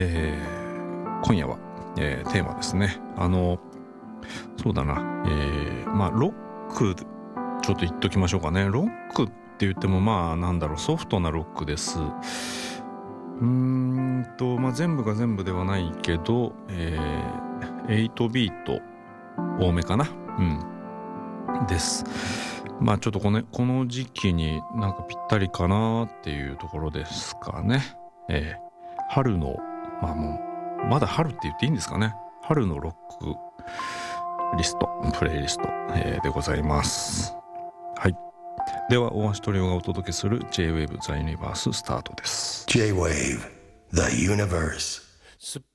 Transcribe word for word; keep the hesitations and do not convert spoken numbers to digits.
えー、今夜は、えー、テーマですね。あのそうだな、えー、まあロックちょっと言っときましょうかね。ロックって言ってもまあなんだろう、ソフトなロックです。うーんと、まあ、全部が全部ではないけど、えー、はちビート多めかな、うんです。まあちょっとこの、この時期になんかぴったりかなっていうところですかね。えー春の、まあもう、まだ春って言っていいんですかね。春のロックリスト、プレイリスト、えーでございます。はい。では、大橋トリオがお届けする J-Wave The Universe スタートです。 J-Wave The Universe